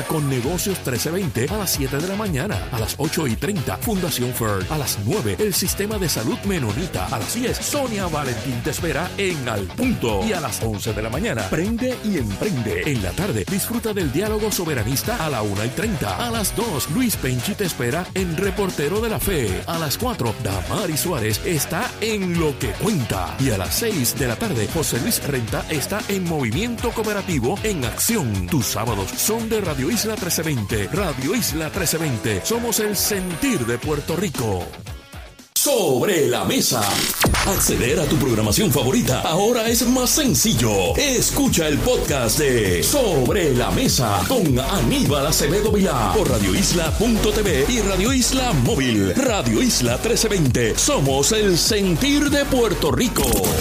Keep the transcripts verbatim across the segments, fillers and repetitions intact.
con Negocios trece veinte a las siete de la mañana. A las ocho y treinta, Fundación Ferd. A las nueve, el Sistema de Salud Menonita. A las diez, Sonia Valentín te espera en Al Punto. Y a las once de la mañana, Prende y Emprende. En la tarde, disfruta del diálogo soberanista a la una y treinta. A las dos, Luis Penchi te espera en Reportero de la Fe. A las cuatro, Damari Suárez está en Lo que Cuenta. Y a las seis de la tarde, José Luis Renta está en Movimiento Cooperativo en Acción. Tus sábados son de Radio Isla trece veinte. Radio Isla trece veinte. Somos el sentir de Puerto Rico. Sobre la mesa. Acceder a tu programación favorita ahora es más sencillo. Escucha el podcast de Sobre la Mesa con Aníbal Acevedo Vilá por radio isla punto t v y Radio Isla Móvil. Radio Isla trece veinte. Somos el sentir de Puerto Rico.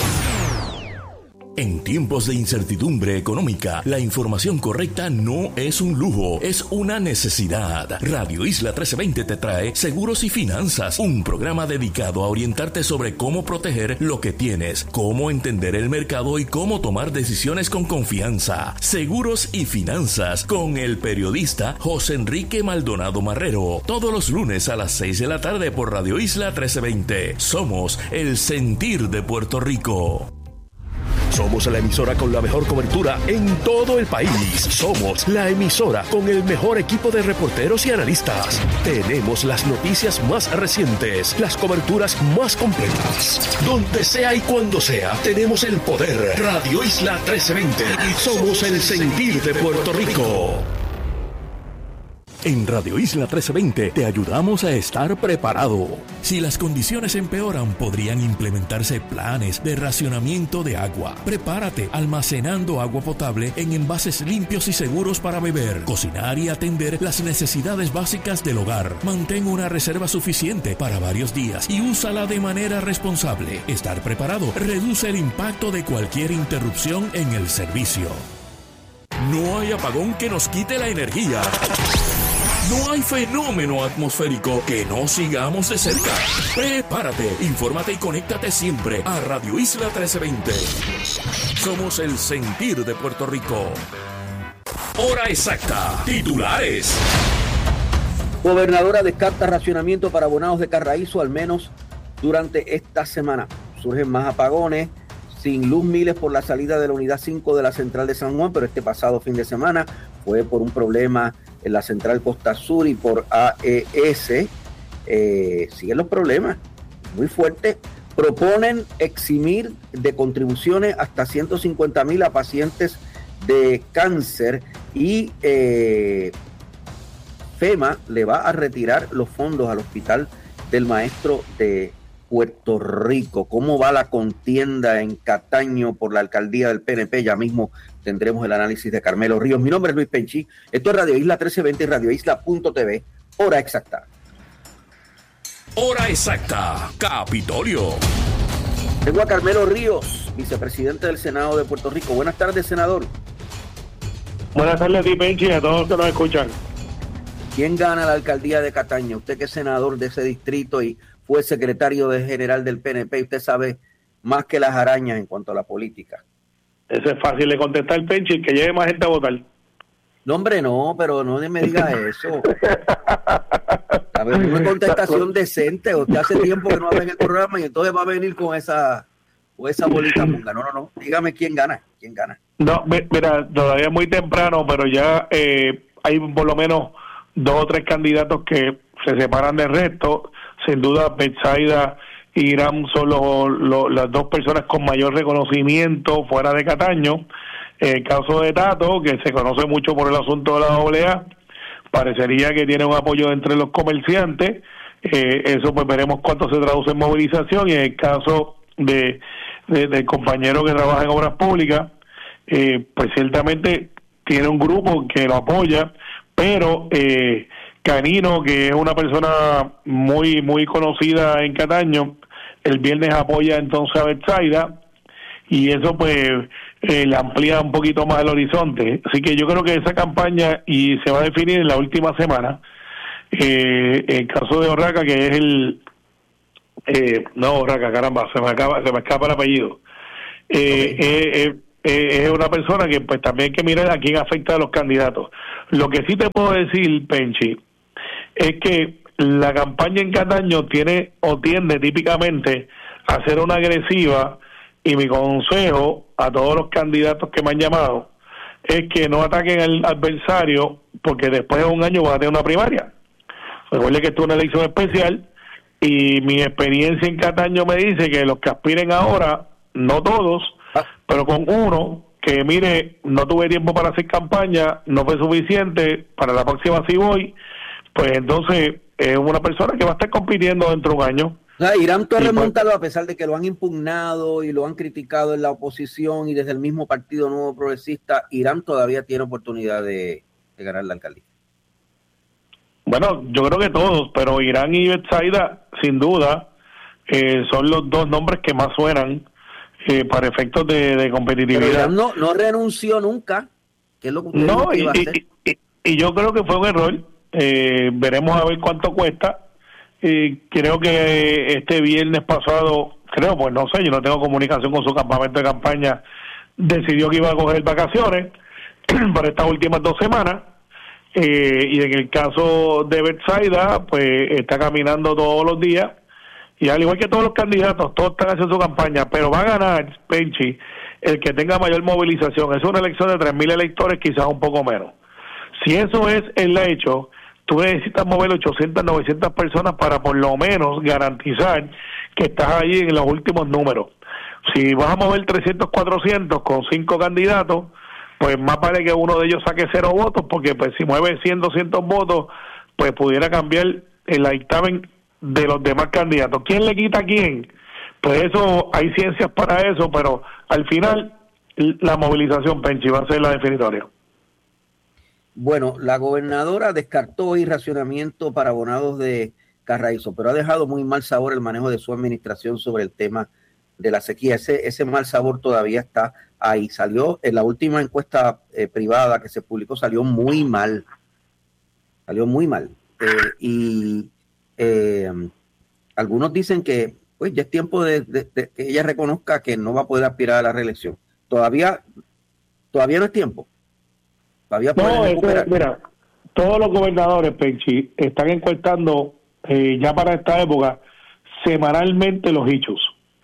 En tiempos de incertidumbre económica, la información correcta no es un lujo, es una necesidad. Radio Isla trece veinte te trae Seguros y Finanzas, un programa dedicado a orientarte sobre cómo proteger lo que tienes, cómo entender el mercado y cómo tomar decisiones con confianza. Seguros y Finanzas con el periodista José Enrique Maldonado Marrero. Todos los lunes a las seis de la tarde por Radio Isla trece veinte. Somos el sentir de Puerto Rico. Somos la emisora con la mejor cobertura en todo el país. Somos la emisora con el mejor equipo de reporteros y analistas. Tenemos las noticias más recientes, las coberturas más completas. Donde sea y cuando sea, tenemos el poder. Radio Isla trece veinte. Somos el sentir de Puerto Rico. En Radio Isla trece veinte te ayudamos a estar preparado. Si las condiciones empeoran, podrían implementarse planes de racionamiento de agua. Prepárate almacenando agua potable en envases limpios y seguros para beber, cocinar y atender las necesidades básicas del hogar. Mantén una reserva suficiente para varios días y úsala de manera responsable. Estar preparado reduce el impacto de cualquier interrupción en el servicio. No hay apagón que nos quite la energía. No hay fenómeno atmosférico que no sigamos de cerca. Prepárate, infórmate y conéctate siempre a Radio Isla trece veinte. Somos el sentir de Puerto Rico. Hora exacta. Titulares. Gobernadora descarta racionamiento para abonados de Carraízo al menos durante esta semana. Surgen más apagones. Sin luz miles por la salida de la unidad cinco de la central de San Juan, pero este pasado fin de semana fue por un problema en la central Costa Sur y por A E S. Eh, siguen los problemas, muy fuertes. Proponen eximir de contribuciones hasta ciento cincuenta mil a pacientes de cáncer y eh, FEMA le va a retirar los fondos al Hospital del Maestro de Puerto Rico. ¿Cómo va la contienda en Cataño por la alcaldía del P N P? Ya mismo tendremos el análisis de Carmelo Ríos. Mi nombre es Luis Penchi. Esto es Radio Isla trece veinte y Radio Isla punto t v. Hora exacta. Hora exacta. Capitolio. Tengo a Carmelo Ríos, vicepresidente del Senado de Puerto Rico. Buenas tardes, senador. Buenas tardes, Luis Penchi, a todos los que nos escuchan. ¿Quién gana la alcaldía de Cataño? Usted que es senador de ese distrito y fue secretario de general del P N P, usted sabe más que las arañas en cuanto a la política. Eso es fácil de contestar, Penchi, que lleve más gente a votar. No, hombre, no, pero no me diga eso. A ver, una contestación decente. Usted hace tiempo que no habla en el programa y entonces va a venir con esa, con esa bolita punga. No, no, no. Dígame quién gana, quién gana. No, mira, todavía es muy temprano, pero ya eh, hay por lo menos dos o tres candidatos que se separan del resto. Sin duda, Betsaida y Irán son los, los, las dos personas con mayor reconocimiento fuera de Cataño. El caso de Tato, que se conoce mucho por el asunto de la doble A, parecería que tiene un apoyo entre los comerciantes. Eh, eso pues veremos cuánto se traduce en movilización. Y en el caso de, de del compañero que trabaja en obras públicas, eh, pues ciertamente tiene un grupo que lo apoya, pero eh, Canino, que es una persona muy muy conocida en Cataño, el viernes apoya entonces a Betsaida, y eso pues eh, le amplía un poquito más el horizonte. Así que yo creo que esa campaña y se va a definir en la última semana. Eh, el caso de Orraca, que es el eh, no Orraca, caramba, se me acaba, se me escapa el apellido. Eh, okay. eh, eh, eh, es una persona que pues también hay que mirar a quién afecta a los candidatos. Lo que sí te puedo decir, Penchi, es que la campaña en Cataño tiene o tiende típicamente a ser una agresiva, y mi consejo a todos los candidatos que me han llamado es que no ataquen al adversario, porque después de un año van a tener una primaria. Recuerde que esto es una elección especial, y mi experiencia en Cataño me dice que los que aspiren ahora, no todos, pero con uno que mire, no tuve tiempo para hacer campaña, no fue suficiente, para la próxima sí voy, pues entonces es una persona que va a estar compitiendo dentro de un año. O sea, Irán Torres Montalvo, a pesar de que lo han impugnado y lo han criticado en la oposición y desde el mismo Partido Nuevo Progresista, Irán todavía tiene oportunidad de, de ganar la alcaldía. Bueno, yo creo que todos, pero Irán y Betsaida, sin duda, eh, son los dos nombres que más suenan eh, para efectos de, de competitividad. Pero Irán no, no renunció nunca, que es lo que usted no, y, iba a hacer. Y, y, y yo creo que fue un error. Eh, veremos a ver cuánto cuesta. Eh, creo que este viernes pasado, creo, pues no sé, yo no tengo comunicación con su campamento de campaña, decidió que iba a coger vacaciones para estas últimas dos semanas. Eh, y en el caso de Betsaida, pues está caminando todos los días, y al igual que todos los candidatos, todos están haciendo su campaña, pero va a ganar, Penchi, el que tenga mayor movilización. Es una elección de tres mil electores, quizás un poco menos. Si eso es el hecho, tú necesitas mover ochocientas, novecientas personas para por lo menos garantizar que estás ahí en los últimos números. Si vas a mover trescientos, cuatrocientos con cinco candidatos, pues más vale que uno de ellos saque cero votos, porque pues si mueve cien, doscientos votos, pues pudiera cambiar el dictamen de los demás candidatos. ¿Quién le quita a quién? Pues eso, hay ciencias para eso, pero al final la movilización, Penchi, va a ser la definitoria. Bueno, la gobernadora descartó hoy racionamiento para abonados de Carraízo, pero ha dejado muy mal sabor el manejo de su administración sobre el tema de la sequía. Ese, ese mal sabor todavía está ahí. Salió en la última encuesta eh, privada que se publicó, salió muy mal. Salió muy mal. Eh, y eh, algunos dicen que pues ya es tiempo de, de, de que ella reconozca que no va a poder aspirar a la reelección. Todavía, todavía no es tiempo. Todavía no, eso, mira, todos los gobernadores, Penchi, están encuestando eh, ya para esta época semanalmente los hechos.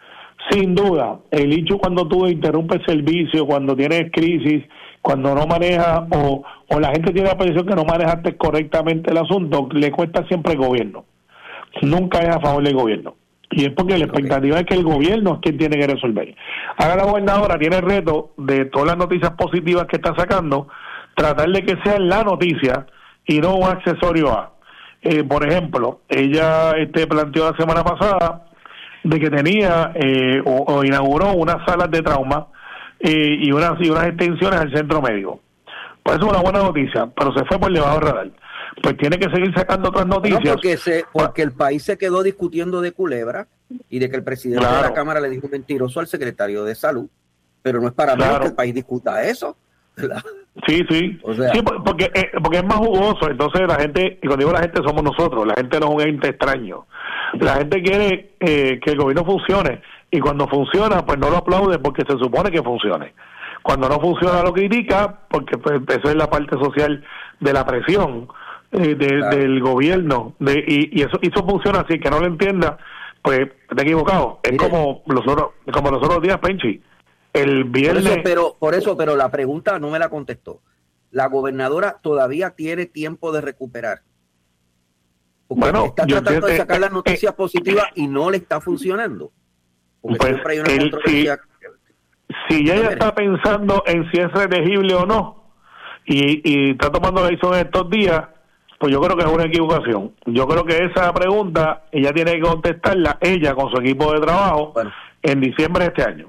Sin duda, el hecho cuando tú interrumpes servicio, cuando tienes crisis, cuando no manejas o, o la gente tiene la percepción que no manejaste correctamente el asunto, le cuesta siempre el gobierno. Nunca es a favor del gobierno. Y es porque la expectativa okay. es que el gobierno es quien tiene que resolver. Ahora la gobernadora tiene el reto de todas las noticias positivas que está sacando, tratar de que sea la noticia y no un accesorio a. Eh, por ejemplo, ella este planteó la semana pasada de que tenía eh, o, o inauguró unas salas de trauma eh, y unas y unas extensiones al centro médico. Pues eso es una buena noticia, pero se fue por debajo del radar. Pues tiene que seguir sacando otras noticias. No, porque, se, porque el país se quedó discutiendo de Culebra y de que el presidente claro. de la Cámara le dijo mentiroso al secretario de Salud, pero no es para claro. menos que el país discuta eso. ¿Verdad? Sí, sí, o sea, sí porque, eh, porque es más jugoso. Entonces la gente, y cuando digo la gente somos nosotros, la gente no es un ente extraño. La gente quiere eh, que el gobierno funcione, y cuando funciona pues no lo aplaude porque se supone que funcione. Cuando no funciona lo critica porque pues eso es la parte social de la presión eh, de, claro. del gobierno de, y, y eso y eso funciona así. Que no lo entienda pues está equivocado. Es Mire, como los otros como los otros días, Penchi. El viernes... Por eso, pero, por eso, pero la pregunta no me la contestó. La gobernadora todavía tiene tiempo de recuperar. Porque bueno, está tratando de sacar las noticias eh, positivas y no le está funcionando. Porque pues, siempre hay una el, controversia. Si, si ella está pensando en si es reelegible o no, y, y está tomando la decisión en estos días, pues yo creo que es una equivocación. Yo creo que esa pregunta ella tiene que contestarla, ella con su equipo de trabajo, bueno. en diciembre de este año.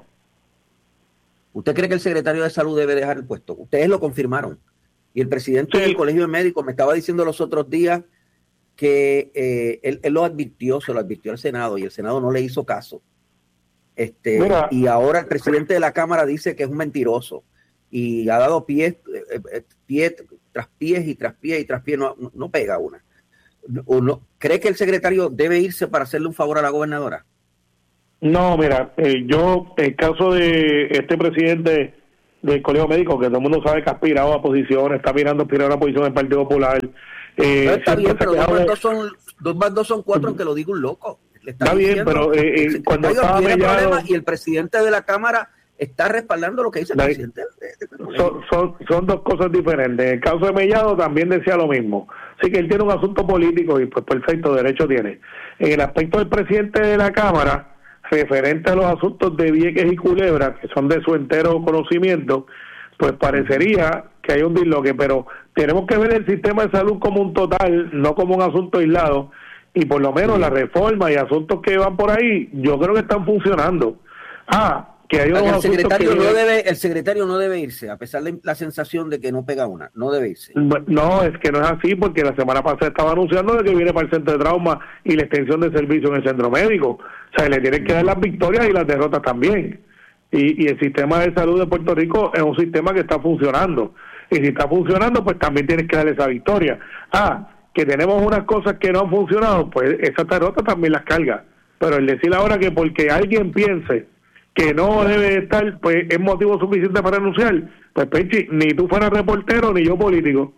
¿Usted cree que el secretario de Salud debe dejar el puesto? Ustedes lo confirmaron. Y el presidente sí. del Colegio de Médicos me estaba diciendo los otros días que eh, él, él lo advirtió, se lo advirtió al Senado, y el Senado no le hizo caso. Este, Mira, y ahora el presidente de la Cámara dice que es un mentiroso. Y ha dado pies, eh, pie tras pies y tras pies y tras pies, no, no pega una. ¿O no? ¿Cree que el secretario debe irse para hacerle un favor a la gobernadora? No, mira, eh, yo, el caso de este presidente del Colegio Médico, que todo el mundo sabe que ha aspirado a posiciones, está mirando aspirar a una posición en el Partido Popular. Eh, no, está bien, pero dos más dos son, dos más dos son cuatro, aunque lo diga un loco. Le está, está bien, pero eh, eh, cuando estaba Mellado... Y el presidente de la Cámara está respaldando lo que dice el la, presidente. Son, son, son dos cosas diferentes. En el caso de Mellado también decía lo mismo. Así que él tiene un asunto político y pues perfecto, derecho tiene. En el aspecto del presidente de la Cámara, referente a los asuntos de Vieques y Culebra, que son de su entero conocimiento, pues parecería que hay un disloque, pero tenemos que ver el sistema de salud como un total, no como un asunto aislado, y por lo menos la reforma y asuntos que van por ahí, yo creo que están funcionando. Ah, que hay unos el secretario que... no debe, el secretario no debe irse, a pesar de la sensación de que no pega una, no debe irse. No, es que no es así, porque la semana pasada estaba anunciando de que viene para el centro de trauma y la extensión de servicio en el centro médico. O sea, le tienen que dar las victorias y las derrotas también. Y, y el sistema de salud de Puerto Rico es un sistema que está funcionando. Y si está funcionando, pues también tienes que darle esa victoria. Ah, que tenemos unas cosas que no han funcionado, pues esas derrotas también las carga. Pero el decir ahora que porque alguien piense que no debe estar, pues es motivo suficiente para renunciar, pues Penchi, ni tú fueras reportero, ni yo político.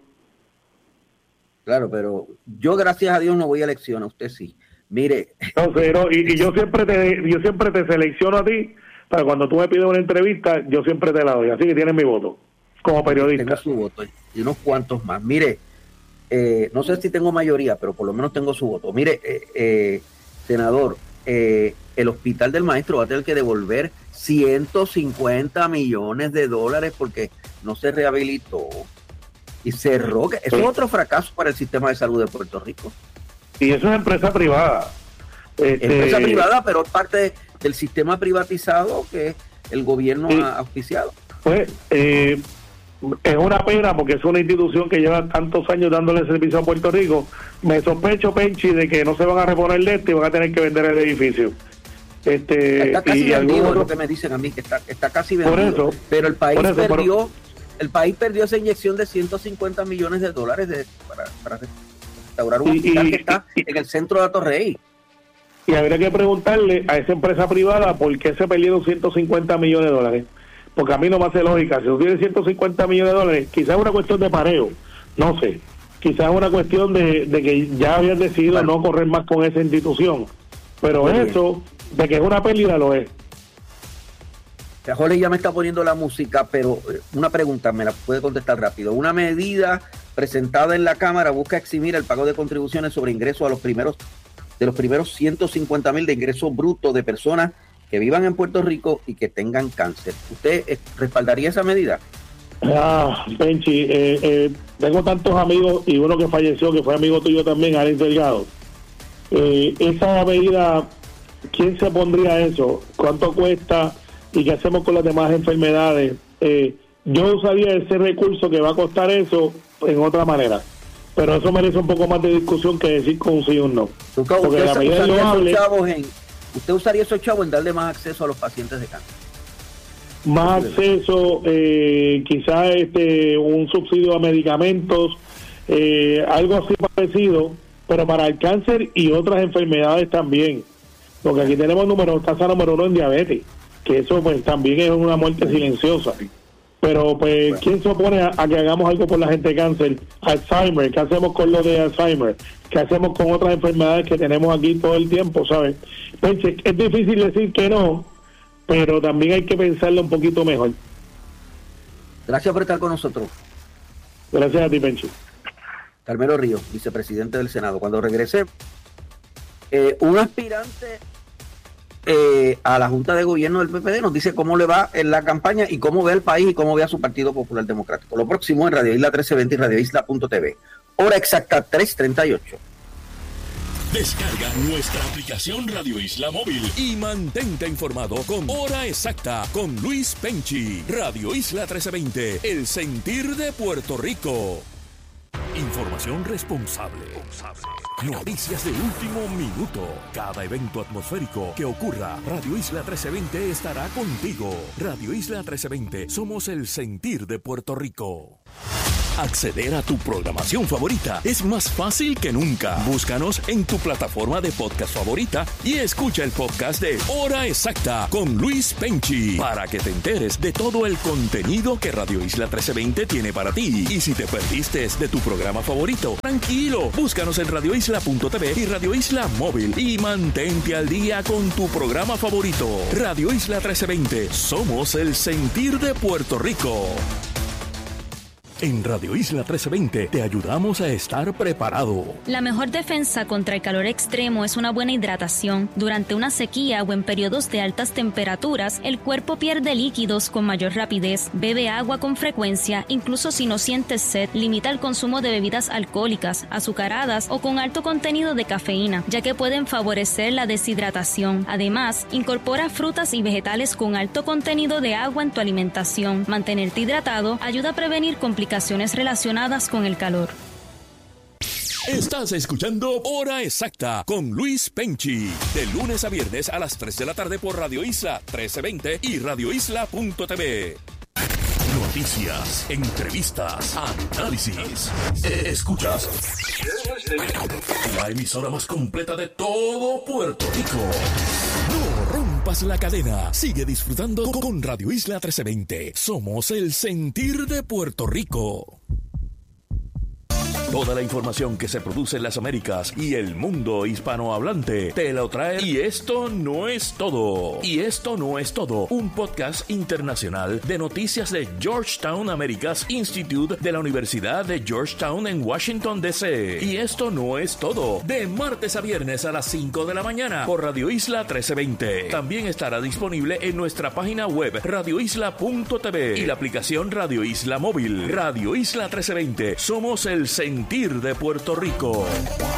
Claro, pero yo gracias a Dios no voy a elecciones, usted sí. Mire. Entonces, no, y, y yo siempre te yo siempre te selecciono a ti, para cuando tú me pides una entrevista, yo siempre te la doy, así que tienes mi voto, como periodista. Tengo su voto, y unos cuantos más. Mire, eh, no sé si tengo mayoría, pero por lo menos tengo su voto. Mire, eh, eh, senador, eh, el hospital del maestro va a tener que devolver ciento cincuenta millones de dólares porque no se rehabilitó y cerró. Eso sí. Es otro fracaso para el sistema de salud de Puerto Rico. Y eso es empresa privada. Este... Empresa privada, pero parte del sistema privatizado que el gobierno sí. ha auspiciado. Pues eh, es una pena porque es una institución que lleva tantos años dándole servicio a Puerto Rico. Me sospecho, Penchi, de que no se van a reponer de esto y van a tener que vender el edificio. Este, está casi y vendido, es lo que me dicen a mí, que está, está casi vendido. Por eso, pero el país eso, perdió por... el país perdió esa inyección de ciento cincuenta millones de dólares de, para, para restaurar un y, hospital y, que está y, en el centro de Atorrey. Y habría que preguntarle a esa empresa privada por qué se perdieron ciento cincuenta millones de dólares. Porque a mí no me hace lógica. Si tú tienes ciento cincuenta millones de dólares, quizás es una cuestión de pareo, no sé. Quizás es una cuestión de, de que ya habían decidido bueno. no correr más con esa institución. Pero Muy eso, bien. de que es una pérdida, lo es. Jorge ya me está poniendo la música, pero una pregunta, me la puede contestar rápido. Una medida presentada en la Cámara busca eximir el pago de contribuciones sobre ingresos a los primeros de los primeros ciento cincuenta mil de ingresos brutos de personas que vivan en Puerto Rico y que tengan cáncer. ¿Usted eh, respaldaría esa medida? Ah, Penchi, eh, eh, tengo tantos amigos y uno que falleció, que fue amigo tuyo también, Alex Delgado. Eh, esa medida, ¿quién se pondría eso? ¿Cuánto cuesta? ¿Y qué hacemos con las demás enfermedades? Eh, yo usaría ese recurso que va a costar eso en otra manera. Pero eso merece un poco más de discusión que decir con un sí o un no. Porque usted, la medida usaría loable, esos chavos en, usted usaría esos chavos en darle más acceso a los pacientes de cáncer. Más acceso, eh, quizás este, un subsidio a medicamentos, eh, algo así parecido, pero para el cáncer y otras enfermedades también. Porque aquí tenemos número, tasa número uno en diabetes, que eso pues también es una muerte silenciosa. Pero pues, bueno. ¿quién se opone a, a que hagamos algo por la gente de cáncer? Alzheimer, ¿qué hacemos con lo de Alzheimer? ¿Qué hacemos con otras enfermedades que tenemos aquí todo el tiempo, sabes? Pues, es difícil decir que no, pero también hay que pensarlo un poquito mejor. Gracias por estar con nosotros. Gracias a ti, Pencho. Carmelo Ríos, vicepresidente del Senado. Cuando regrese, eh, un aspirante eh, a la Junta de Gobierno del P P D nos dice cómo le va en la campaña y cómo ve el país y cómo ve a su Partido Popular Democrático. Lo próximo en Radio Isla trece veinte y Radio Isla punto t v. Hora exacta tres treinta y ocho. Descarga nuestra aplicación Radio Isla Móvil y mantente informado con Hora Exacta con Luis Penchi. Radio Isla trece veinte, el sentir de Puerto Rico. Información responsable. Noticias de último minuto. Cada evento atmosférico que ocurra, Radio Isla trece veinte estará contigo. Radio Isla trece veinte, somos el sentir de Puerto Rico. Acceder a tu programación favorita es más fácil que nunca. Búscanos en tu plataforma de podcast favorita y escucha el podcast de Hora Exacta con Luis Penchi para que te enteres de todo el contenido que Radio Isla trece veinte tiene para ti. Y si te perdiste de tu programa favorito, tranquilo, búscanos en radio isla punto t v y Radio Isla Móvil y mantente al día con tu programa favorito. Radio Isla trece veinte, somos el sentir de Puerto Rico. En Radio Isla trece veinte te ayudamos a estar preparado. La mejor defensa contra el calor extremo es una buena hidratación. Durante una sequía o en periodos de altas temperaturas, el cuerpo pierde líquidos con mayor rapidez. Bebe agua con frecuencia, incluso si no sientes sed. Limita el consumo de bebidas alcohólicas, azucaradas o con alto contenido de cafeína, ya que pueden favorecer la deshidratación. Además, incorpora frutas y vegetales con alto contenido de agua en tu alimentación. Mantenerte hidratado ayuda a prevenir complicaciones relacionadas con el calor. Estás escuchando Hora Exacta con Luis Penchi, de lunes a viernes a las tres de la tarde por Radio Isla trece veinte y radio isla punto t v. Noticias, entrevistas, análisis. Escuchas la emisora más completa de todo Puerto Rico. No rompas la cadena. Sigue disfrutando con Radio Isla trece veinte. Somos el sentir de Puerto Rico. Toda la información que se produce en las Américas y el mundo hispanohablante te lo trae. Y esto no es todo. Y esto no es todo. Un podcast internacional de noticias de Georgetown Americas Institute de la Universidad de Georgetown en Washington, D C Y esto no es todo. De martes a viernes a las cinco de la mañana por Radio Isla trece veinte. También estará disponible en nuestra página web radio isla punto t v y la aplicación Radio Isla Móvil. Radio Isla trece veinte. Somos el sentir de Puerto Rico.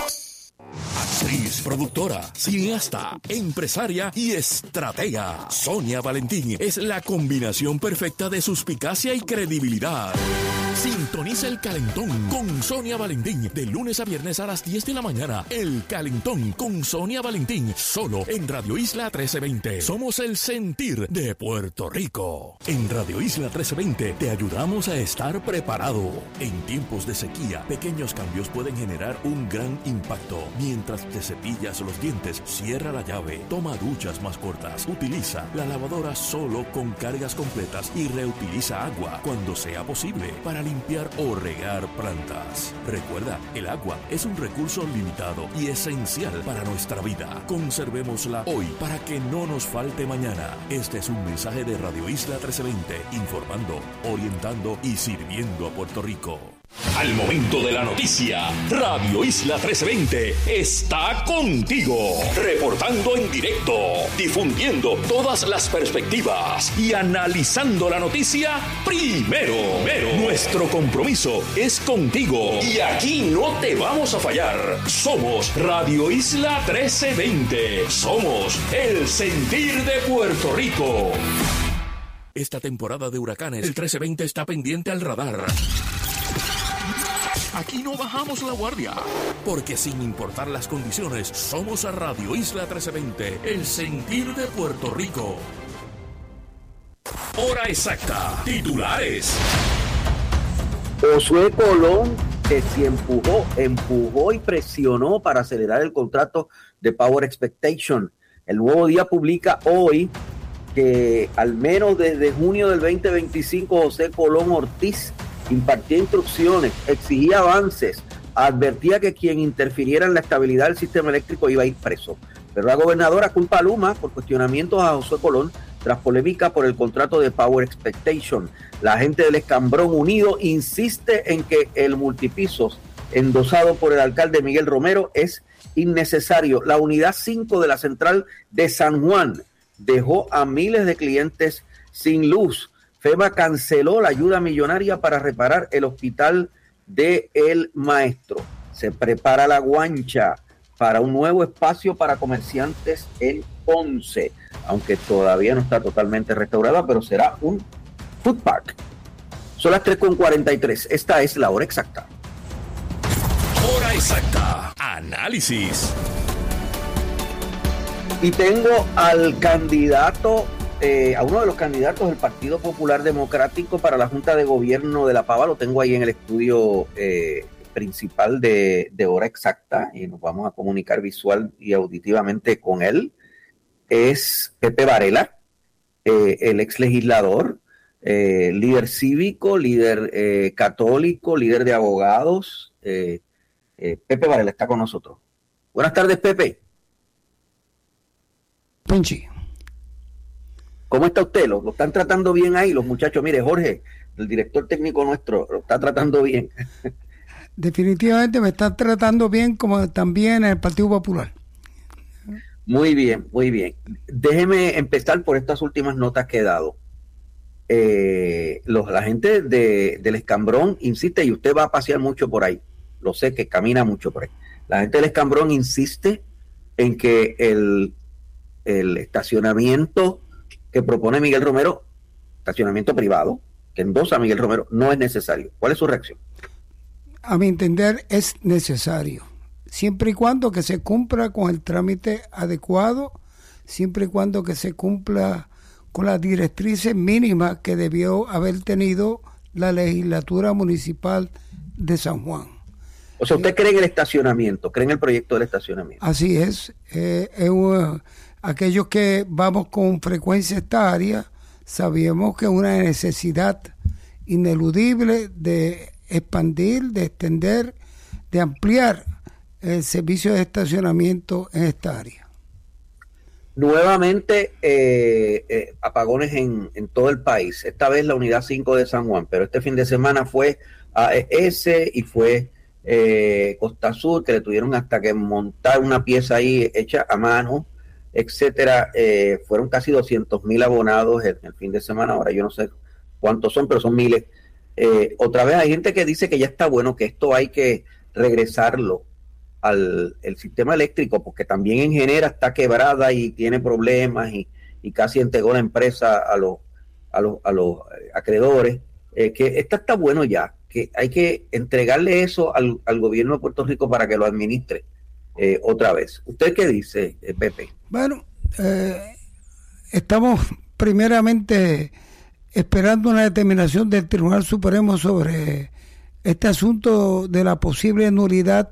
Actriz, productora, cineasta, empresaria y estratega. Sonia Valentín es la combinación perfecta de suspicacia y credibilidad. Sintoniza El Calentón con Sonia Valentín de lunes a viernes a las diez de la mañana. El Calentón con Sonia Valentín, solo en Radio Isla trece veinte. Somos el sentir de Puerto Rico. En Radio Isla trece veinte te ayudamos a estar preparado. En tiempos de sequía, pequeños cambios pueden generar un gran impacto. Mientras te cepillas los dientes, cierra la llave, toma duchas más cortas, utiliza la lavadora solo con cargas completas y reutiliza agua cuando sea posible para limpiar o regar plantas. Recuerda, el agua es un recurso limitado y esencial para nuestra vida. Conservémosla hoy para que no nos falte mañana. Este es un mensaje de Radio Isla trece veinte, informando, orientando y sirviendo a Puerto Rico. Al momento de la noticia, Radio Isla trece veinte está contigo, reportando en directo, difundiendo todas las perspectivas y analizando la noticia primero. primero. Nuestro compromiso es contigo y aquí no te vamos a fallar. Somos Radio Isla trece veinte. Somos el sentir de Puerto Rico. Esta temporada de huracanes, el trece veinte está pendiente al radar. Aquí no bajamos la guardia, porque sin importar las condiciones, somos a Radio Isla trece veinte, el sentir de Puerto Rico. Hora exacta, titulares. Josué Colón, que si empujó, empujó y presionó para acelerar el contrato de Power Expectation. El Nuevo Día publica hoy que al menos desde junio del veinte veinticinco, José Colón Ortiz impartía instrucciones, exigía avances, advertía que quien interfiriera en la estabilidad del sistema eléctrico iba a ir preso. Pero la gobernadora culpa a Luma por cuestionamientos a José Colón tras polémica por el contrato de Power Expectation. La gente del Escambrón Unido insiste en que el multipisos endosado por el alcalde Miguel Romero es innecesario. La unidad cinco de la central de San Juan dejó a miles de clientes sin luz. FEMA canceló la ayuda millonaria para reparar el hospital de El Maestro. Se prepara la guancha para un nuevo espacio para comerciantes en Ponce, aunque todavía no está totalmente restaurada, pero será un food park. Son las tres con cuarenta y tres. Esta es la hora exacta. Hora exacta. Análisis. Y tengo al candidato eh, a uno de los candidatos del Partido Popular Democrático para la Junta de Gobierno de La Pava. Lo tengo ahí en el estudio eh, principal de, de Hora Exacta y nos vamos a comunicar visual y auditivamente con él. Es Pepe Varela, eh, el ex legislador, eh, líder cívico, líder eh, católico, líder de abogados. Eh, eh, Pepe Varela está con nosotros. Buenas tardes, Pepe. Penchi. ¿Cómo está usted? ¿Lo, lo están tratando bien ahí los muchachos? Mire, Jorge, el director técnico nuestro, lo está tratando bien. Definitivamente me están tratando bien, como también el Partido Popular. Muy bien, muy bien. Déjeme empezar por estas últimas notas que he dado. Eh, los, la gente de, del Escambrón insiste, y usted va a pasear mucho por ahí, lo sé que camina mucho por ahí. La gente del Escambrón insiste en que el, el estacionamiento que propone Miguel Romero, estacionamiento privado, que endosa Miguel Romero, no es necesario. ¿Cuál es su reacción? A mi entender es necesario, siempre y cuando que se cumpla con el trámite adecuado, siempre y cuando que se cumpla con las directrices mínimas que debió haber tenido la legislatura municipal de San Juan. O sea, ¿usted cree en el estacionamiento? ¿Cree en el proyecto del estacionamiento? Así es. Eh, eh, uh, aquellos que vamos con frecuencia a esta área, sabíamos que es una necesidad ineludible de expandir, de extender, de ampliar el servicio de estacionamiento en esta área. Nuevamente, eh, eh, apagones en, en todo el país. Esta vez la unidad cinco de San Juan, pero este fin de semana fue A E S y fue eh, Costa Sur, que le tuvieron hasta que montar una pieza ahí hecha a mano, etcétera. Eh, fueron casi doscientos mil abonados el, el fin de semana. Ahora yo no sé cuántos son, pero son miles. Eh, otra vez hay gente que dice que ya está bueno, que esto hay que regresarlo al el sistema eléctrico, porque también en Genera está quebrada y tiene problemas y, y casi entregó la empresa a los a los, a los acreedores, eh, que esta está bueno ya, que hay que entregarle eso al, al gobierno de Puerto Rico para que lo administre eh, otra vez. ¿Usted qué dice, eh, Pepe? Bueno, eh, estamos primeramente esperando una determinación del Tribunal Supremo sobre este asunto de la posible nulidad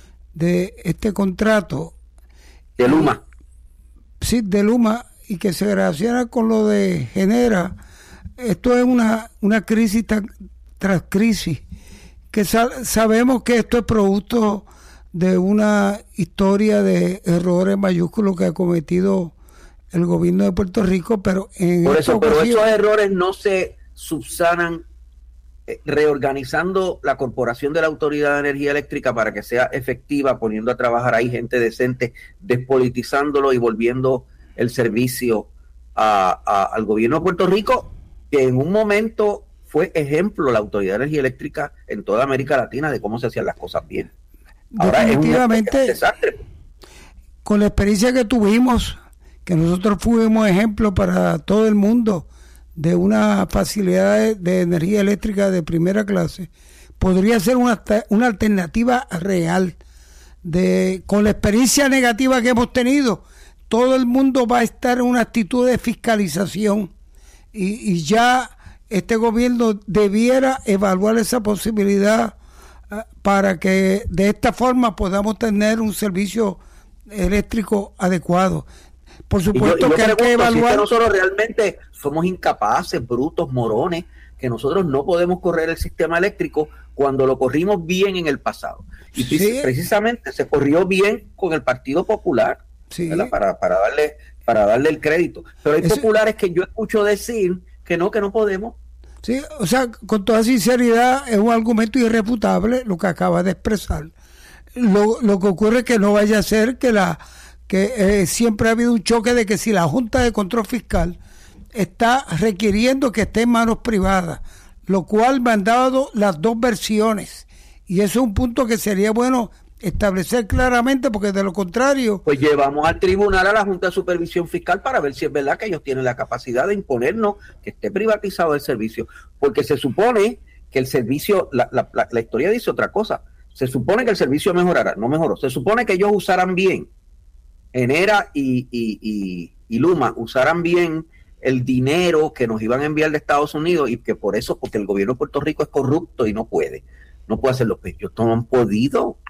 de este contrato. De Luma. Sí, de Luma, y que se relaciona con lo de Genera. Esto es una, una crisis tan, tras crisis, que sa- sabemos que esto es producto de una historia de errores mayúsculos que ha cometido el gobierno de Puerto Rico, pero en Por esta eso, pero ocasión, esos errores no se subsanan eh, reorganizando la Corporación de la Autoridad de Energía Eléctrica para que sea efectiva, poniendo a trabajar ahí gente decente, despolitizándolo y volviendo el servicio a, a, al gobierno de Puerto Rico, que en un momento fue ejemplo la Autoridad de Energía Eléctrica en toda América Latina de cómo se hacían las cosas bien. Ahora definitivamente, es un desastre. Con la experiencia que tuvimos, que nosotros fuimos ejemplo para todo el mundo de una facilidad de, de energía eléctrica de primera clase, podría ser una, una alternativa real. De, con la experiencia negativa que hemos tenido, todo el mundo va a estar en una actitud de fiscalización y, y ya este gobierno debiera evaluar esa posibilidad uh, para que de esta forma podamos tener un servicio eléctrico adecuado. Por supuesto y yo, y yo que hay que evaluar. Si es que nosotros realmente somos incapaces, brutos, morones, que nosotros no podemos correr el sistema eléctrico cuando lo corrimos bien en el pasado. Y sí, precisamente se corrió bien con el Partido Popular, sí, para, para darle para darle el crédito. Pero hay Eso, populares que yo escucho decir que no, que no podemos. Sí, o sea, con toda sinceridad, es un argumento irrefutable lo que acaba de expresar. Lo, lo que ocurre es que no vaya a ser que la que eh, siempre ha habido un choque de que si la Junta de Control Fiscal está requiriendo que esté en manos privadas, lo cual me han dado las dos versiones, y eso es un punto que sería bueno establecer claramente, porque de lo contrario... Pues llevamos al tribunal a la Junta de Supervisión Fiscal para ver si es verdad que ellos tienen la capacidad de imponernos que esté privatizado el servicio, porque se supone que el servicio, la, la, la, la historia dice otra cosa, se supone que el servicio mejorará, no mejoró, se supone que ellos usaran bien, Genera y, y, y, y Luma usaran bien el dinero que nos iban a enviar de Estados Unidos y que por eso, porque el gobierno de Puerto Rico es corrupto y no puede, no puede hacerlo. Pues ellos no han podido.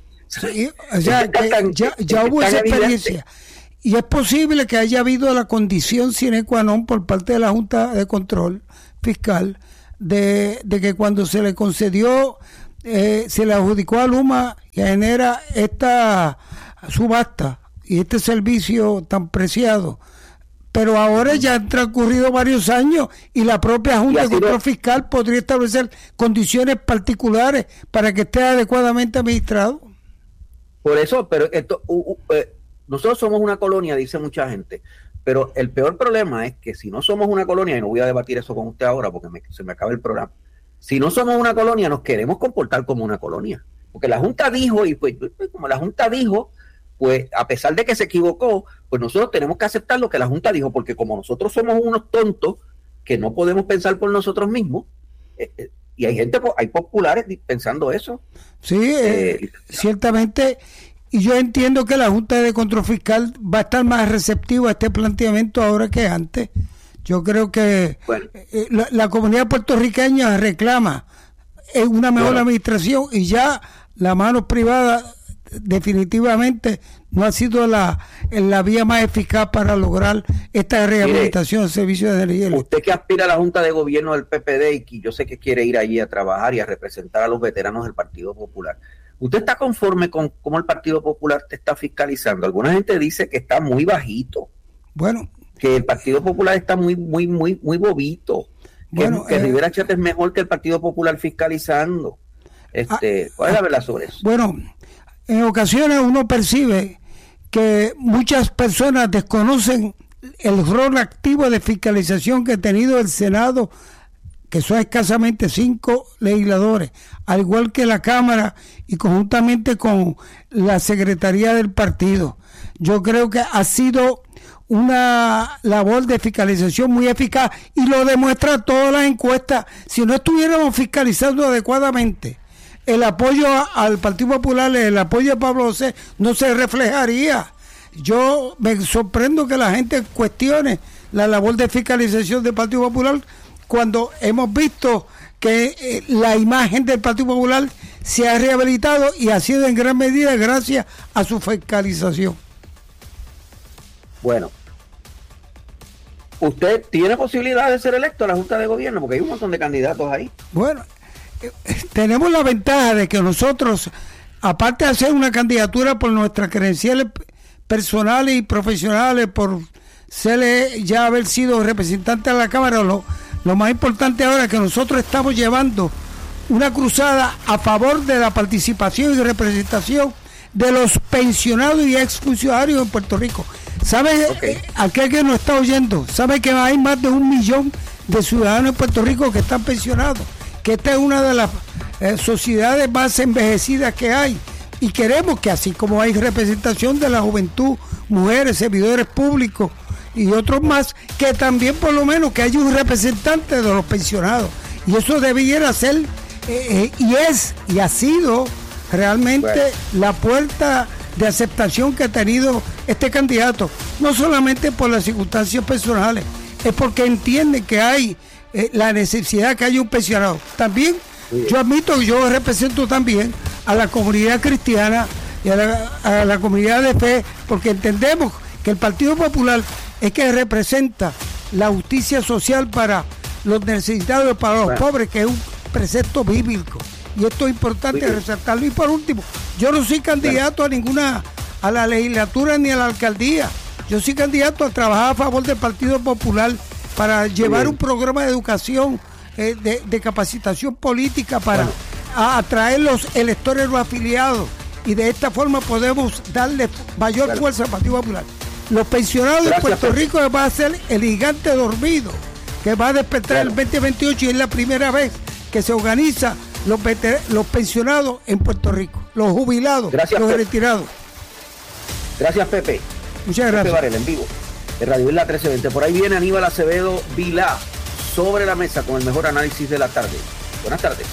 Sí, o sea, que ya, ya hubo esa experiencia. Y es posible que haya habido la condición sine qua non por parte de la Junta de Control Fiscal de, de que cuando se le concedió, eh, se le adjudicó a Luma y a Genera esta subasta y este servicio tan preciado. Pero ahora ya han transcurrido varios años y la propia Junta de Control Fiscal podría establecer condiciones particulares para que esté adecuadamente administrado. Por eso, pero esto, uh, uh, eh, nosotros somos una colonia, dice mucha gente, pero el peor problema es que si no somos una colonia, y no voy a debatir eso con usted ahora porque me, se me acaba el programa, si no somos una colonia, nos queremos comportar como una colonia. Porque la Junta dijo, y pues como la Junta dijo, pues a pesar de que se equivocó, pues nosotros tenemos que aceptar lo que la Junta dijo, porque como nosotros somos unos tontos que no podemos pensar por nosotros mismos, eh, eh, y hay gente, hay populares pensando eso. Sí, eh, eh, ciertamente, y yo entiendo que la Junta de Control Fiscal va a estar más receptiva a este planteamiento ahora que antes. Yo creo que bueno, eh, la, la comunidad puertorriqueña reclama una mejor bueno, administración y ya la mano privada definitivamente no ha sido la, la vía más eficaz para lograr esta rehabilitación del servicio de energía. Usted que aspira a la Junta de Gobierno del P P D y que yo sé que quiere ir allí a trabajar y a representar a los veteranos del Partido Popular, ¿usted está conforme con cómo el Partido Popular te está fiscalizando? Alguna gente dice que está muy bajito. Bueno, que el Partido Popular está muy, muy, muy, muy bobito. Bueno, que, que eh, Rivera Chat es mejor que el Partido Popular fiscalizando. Este, ah, ¿cuál es la verdad sobre eso? Bueno, en ocasiones uno percibe que muchas personas desconocen el rol activo de fiscalización que ha tenido el Senado, que son escasamente cinco legisladores, al igual que la Cámara y conjuntamente con la Secretaría del partido. Yo creo que ha sido una labor de fiscalización muy eficaz y lo demuestra todas las encuestas. Si no estuviéramos fiscalizando adecuadamente, el apoyo al Partido Popular, el apoyo a Pablo José no se reflejaría. Yo me sorprendo que la gente cuestione la labor de fiscalización del Partido Popular cuando hemos visto que eh, la imagen del Partido Popular se ha rehabilitado y ha sido en gran medida gracias a su fiscalización. Bueno, ¿usted tiene posibilidad de ser electo a la Junta de Gobierno? Porque hay un montón de candidatos ahí. Bueno, eh, tenemos la ventaja de que nosotros, aparte de hacer una candidatura por nuestras credenciales personales y profesionales, por ser ya haber sido representante de la Cámara, lo, lo más importante ahora es que nosotros estamos llevando una cruzada a favor de la participación y representación de los pensionados y exfuncionarios en Puerto Rico. ¿Sabe, okay. aquel que nos está oyendo, sabe que hay más de un millón de ciudadanos en Puerto Rico que están pensionados? Que esta es una de las eh, sociedades más envejecidas que hay. Y queremos que así como hay representación de la juventud, mujeres, servidores públicos y otros más, que también por lo menos que haya un representante de los pensionados. Y eso debiera ser, eh, eh, y es, y ha sido realmente bueno. la puerta de aceptación que ha tenido este candidato, no solamente por las circunstancias personales, es porque entiende que hay eh, la necesidad que haya un pensionado. También yo admito que yo represento también a la comunidad cristiana y a la, a la comunidad de fe, porque entendemos que el Partido Popular es que representa la justicia social para los necesitados, para los bueno. pobres, que es un precepto bíblico. Y esto es importante sí. resaltarlo. Y por último, yo no soy candidato bueno. a ninguna, a la legislatura ni a la alcaldía. Yo soy candidato a trabajar a favor del Partido Popular para llevar un programa de educación, eh, de, de capacitación política para bueno. a atraer los electores no afiliados. Y de esta forma podemos darle mayor bueno. fuerza al Partido Popular. Los pensionados Gracias, de Puerto Rico va a ser el gigante dormido, que va a despertar bueno. el veinte veintiocho y es la primera vez que se organiza Los, veter- los pensionados en Puerto Rico, los jubilados, gracias, los Pepe. retirados. Gracias, Pepe. Muchas gracias. Pepe Varela, en vivo, de Radio Isla trece veinte. Por ahí viene Aníbal Acevedo Vilá, sobre la mesa con el mejor análisis de la tarde. Buenas tardes.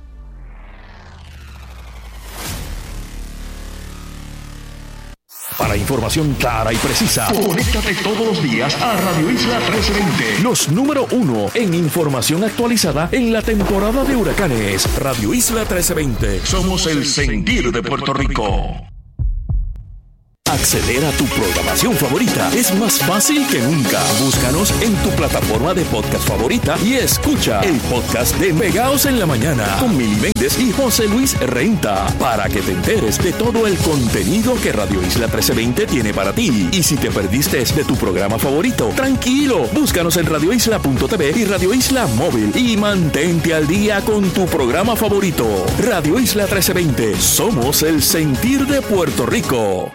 Para Para información clara y precisa, conéctate todos los días a Radio Isla trece veinte. Los número uno en información actualizada en la temporada de huracanes. Radio Isla trece veinte. Somos el sentir de Puerto Rico. Acceder a tu programación favorita es más fácil que nunca. Búscanos en tu plataforma de podcast favorita y escucha el podcast de Pegaos en la Mañana con Mili Méndez y José Luis Renta para que te enteres de todo el contenido que Radio Isla trece veinte tiene para ti. Y si te perdiste de tu programa favorito, tranquilo, búscanos en radio isla punto t v y Radio Isla Móvil y mantente al día con tu programa favorito. Radio Isla trece veinte, somos el sentir de Puerto Rico.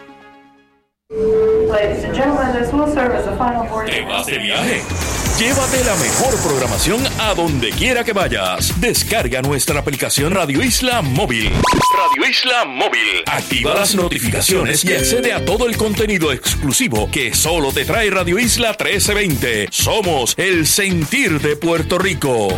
¿Te vas de viaje? Llévate la mejor programación a donde quiera que vayas. Descarga nuestra aplicación Radio Isla Móvil. Radio Isla Móvil. Activa las notificaciones y accede a todo el contenido exclusivo que solo te trae Radio Isla trece veinte. Somos el sentir de Puerto Rico.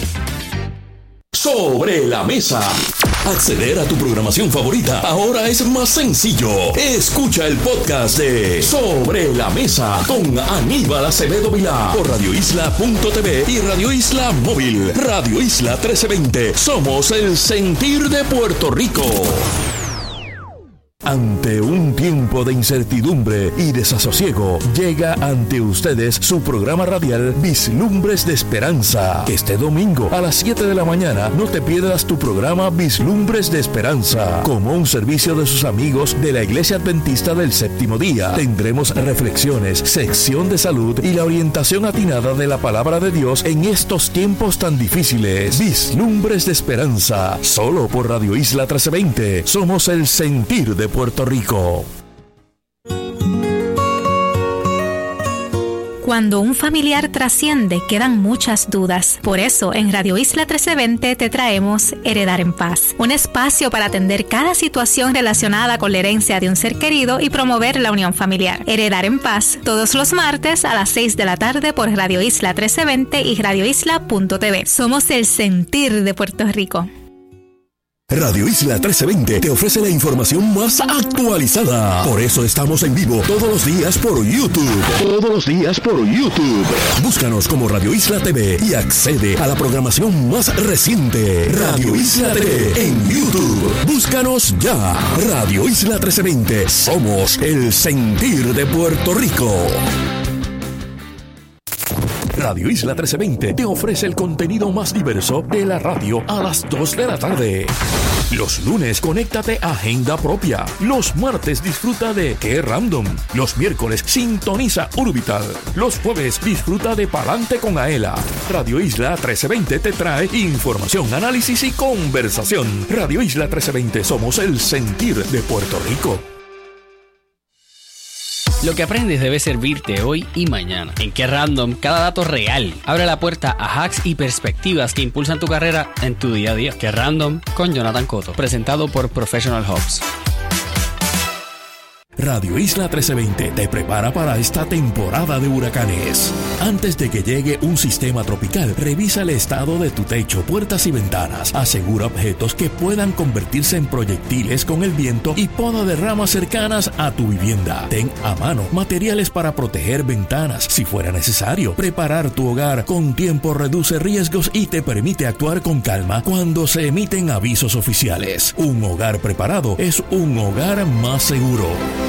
Sobre la mesa. Acceder a tu programación favorita ahora es más sencillo. Escucha el podcast de Sobre la Mesa con Aníbal Acevedo Vilá por radio isla punto t v y Radio Isla Móvil. Radio Isla trece veinte. Somos el sentir de Puerto Rico. Ante un tiempo de incertidumbre y desasosiego, llega ante ustedes su programa radial Vislumbres de Esperanza. Este domingo a las siete de la mañana no te pierdas tu programa Vislumbres de Esperanza. Como un servicio de sus amigos de la Iglesia Adventista del Séptimo Día, tendremos reflexiones, sección de salud y la orientación atinada de la Palabra de Dios en estos tiempos tan difíciles. Vislumbres de Esperanza, solo por Radio Isla trece veinte. Somos el sentir de Puerto Rico. Cuando un familiar trasciende, quedan muchas dudas. Por eso, en Radio Isla trece veinte te traemos Heredar en Paz, un espacio para atender cada situación relacionada con la herencia de un ser querido y promover la unión familiar. Heredar en Paz, todos los martes a las seis de la tarde por Radio Isla trece veinte y radio isla punto t v. Somos el sentir de Puerto Rico. Radio Isla trece veinte te ofrece la información más actualizada. Por eso estamos en vivo todos los días por YouTube. Todos los días por YouTube. Búscanos como Radio Isla T V y accede a la programación más reciente. Radio Isla T V en YouTube. Búscanos ya. Radio Isla trece veinte. Somos el sentir de Puerto Rico. Radio Isla trece veinte te ofrece el contenido más diverso de la radio a las dos de la tarde. Los lunes, conéctate a Agenda Propia. Los martes, disfruta de Qué Random. Los miércoles, sintoniza Urbital. Los jueves, disfruta de Palante con Aela. Radio Isla trece veinte te trae información, análisis y conversación. Radio Isla trece veinte, somos el sentir de Puerto Rico. Lo que aprendes debe servirte hoy y mañana. En Qué Random, cada dato real abre la puerta a hacks y perspectivas que impulsan tu carrera en tu día a día. Qué Random con Jonathan Cotto, presentado por Professional Hubs. Radio Isla trece veinte te prepara para esta temporada de huracanes. Antes de que llegue un sistema tropical, revisa el estado de tu techo, puertas y ventanas. Asegura objetos que puedan convertirse en proyectiles con el viento y poda de ramas cercanas a tu vivienda. Ten a mano materiales para proteger ventanas si fuera necesario. Preparar tu hogar con tiempo reduce riesgos y te permite actuar con calma cuando se emiten avisos oficiales. Un hogar preparado es un hogar más seguro.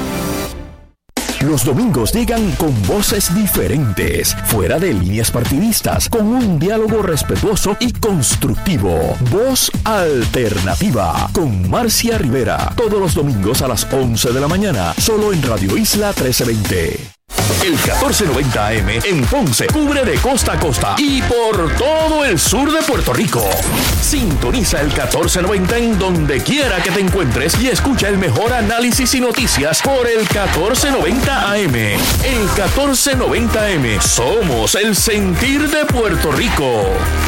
Los domingos llegan con voces diferentes, fuera de líneas partidistas, con un diálogo respetuoso y constructivo. Voz Alternativa, con Marcia Rivera, todos los domingos a las once de la mañana, solo en Radio Isla trece veinte. El catorce noventa A M en Ponce cubre de costa a costa y por todo el sur de Puerto Rico. Sintoniza el catorce noventa en donde quiera que te encuentres y escucha el mejor análisis y noticias por el catorce noventa A M. El catorce noventa A M, somos el sentir de Puerto Rico.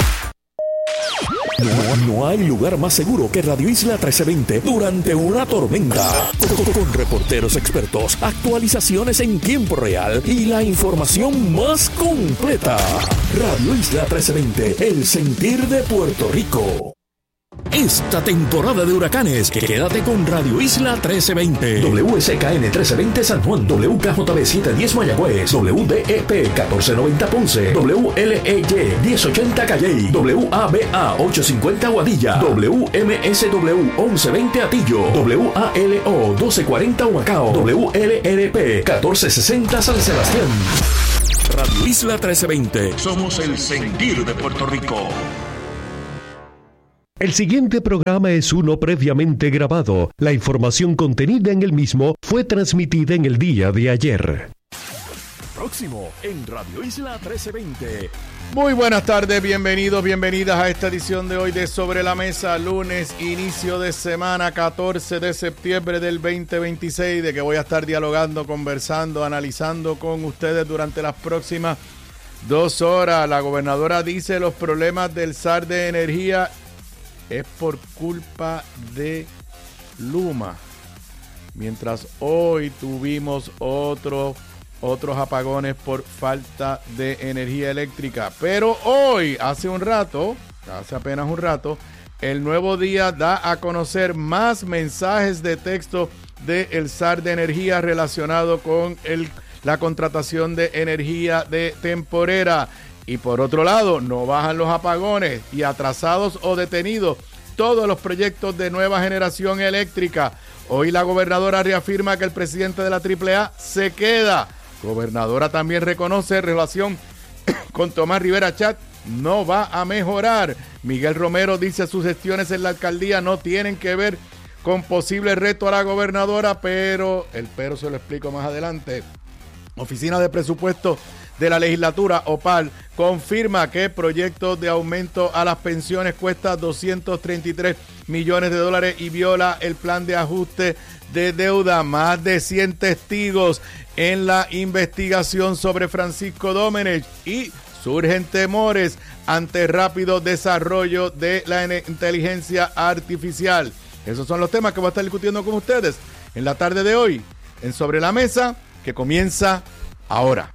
No, no hay lugar más seguro que Radio Isla trece veinte durante una tormenta. Con, con reporteros expertos, actualizaciones en tiempo real y la información más completa. Radio Isla trece veinte, el sentir de Puerto Rico. esta temporada de huracanes. Quédate con Radio Isla trece veinte. W S K N trece veinte San Juan, W K J B setecientos diez Mayagüez, W D E P catorce noventa Ponce, W L E Y diez ochenta Calley, W A B A ochocientos cincuenta Aguadilla, W M S W once veinte Atillo, W A L O doce cuarenta Humacao, W L R P catorce sesenta San Sebastián. Radio Isla trece veinte. Somos el sentir de Puerto Rico. El siguiente programa es uno previamente grabado. La información contenida en el mismo fue transmitida en el día de ayer. Próximo en Radio Isla trece veinte. Muy buenas tardes, bienvenidos, bienvenidas a esta edición de hoy de Sobre la Mesa, lunes, inicio de semana, catorce de septiembre del veinte veintiséis, de que voy a estar dialogando, conversando, analizando con ustedes durante las próximas dos horas. La gobernadora dice los problemas del S A R de energía es por culpa de Luma. Mientras hoy tuvimos otro, otros apagones por falta de energía eléctrica. Pero hoy, hace un rato, hace apenas un rato, el Nuevo Día da a conocer más mensajes de texto del S A R de energía relacionado con el, la contratación de energía de temporera. Y por otro lado, no bajan los apagones y atrasados o detenidos todos los proyectos de nueva generación eléctrica. Hoy la gobernadora reafirma que el presidente de la triple A se queda. Gobernadora también reconoce relación con Tomás Rivera Chat no va a mejorar. Miguel Romero dice sus gestiones en la alcaldía no tienen que ver con posible reto a la gobernadora, pero el pero se lo explico más adelante. Oficina de Presupuesto de la Legislatura, OPAL, confirma que el proyecto de aumento a las pensiones cuesta doscientos treinta y tres millones de dólares y viola el plan de ajuste de deuda. Más de cien testigos en la investigación sobre Francisco Domenech y surgen temores ante rápido desarrollo de la inteligencia artificial. Esos son los temas que voy a estar discutiendo con ustedes en la tarde de hoy en Sobre la Mesa, que comienza ahora.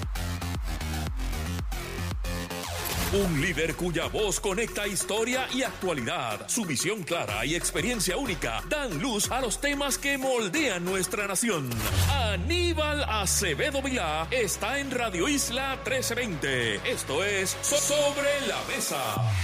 Un líder cuya voz conecta historia y actualidad. Su visión clara y experiencia única dan luz a los temas que moldean nuestra nación. Aníbal Acevedo Vilá está en Radio Isla trece veinte. Esto es Sobre la Mesa.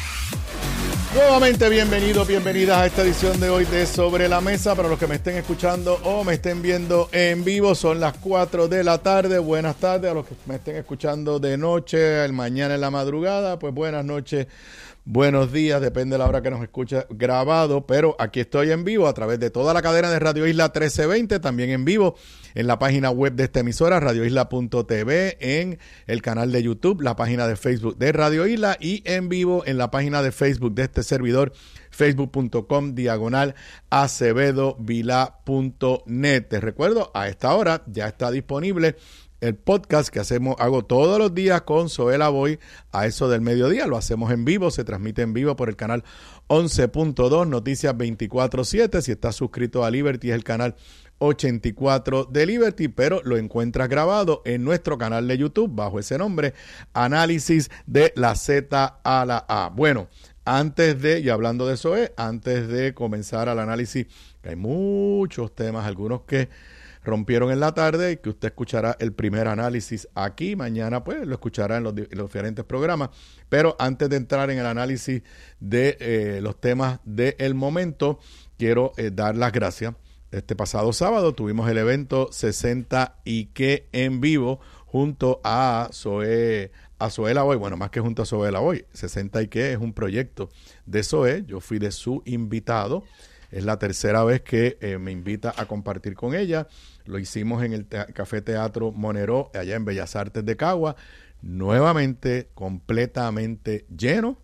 Nuevamente bienvenidos, bienvenidas a esta edición de hoy de Sobre la Mesa. Para los que me estén escuchando o me estén viendo en vivo, son las cuatro de la tarde. Buenas tardes a los que me estén escuchando de noche, el mañana en la madrugada. Pues buenas noches, buenos días, depende de la hora que nos escuche grabado. Pero aquí estoy en vivo a través de toda la cadena de Radio Isla trece veinte, también en vivo en la página web de esta emisora, radio isla punto t v, en el canal de YouTube, la página de Facebook de Radio Isla y en vivo en la página de Facebook de este servidor, facebook punto com diagonal acevedo vilá punto net. Te recuerdo, a esta hora ya está disponible el podcast que hacemos, hago todos los días con Zoela Boy a eso del mediodía. Lo hacemos en vivo, se transmite en vivo por el canal once punto dos, Noticias veinticuatro siete. Si estás suscrito a Liberty, es el canal ochenta y cuatro de Liberty, pero lo encuentras grabado en nuestro canal de YouTube bajo ese nombre, Análisis de la Z a la A. Bueno, antes de, y hablando de eso, es, antes de comenzar al análisis, que hay muchos temas, algunos que rompieron en la tarde y que usted escuchará el primer análisis aquí, mañana pues lo escuchará en los, en los diferentes programas, pero antes de entrar en el análisis de eh, los temas del momento, quiero eh, dar las gracias. Este pasado sábado tuvimos el evento sesenta y que en vivo junto a Zoe, a Zoela Boy, bueno, más que junto a Zoela Boy, sesenta y que es un proyecto de Zoe, yo fui de su invitado, es la tercera vez que eh, me invita a compartir con ella, lo hicimos en el te- Café Teatro Monero, allá en Bellas Artes de Cagua, nuevamente completamente lleno.